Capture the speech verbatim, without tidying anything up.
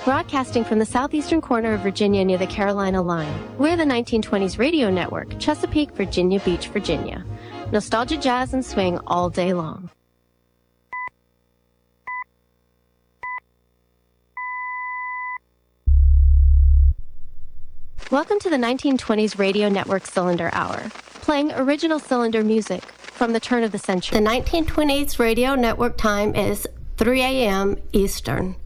Broadcasting from the southeastern corner of Virginia near the Carolina line, we're the nineteen twenties Radio Network, Chesapeake, Virginia Beach, Virginia. Nostalgia, jazz, and swing all day long. Welcome to the nineteen twenties Radio Network Cylinder Hour, playing original cylinder music from the turn of the century. The nineteen twenties Radio Network time is three a.m. Eastern.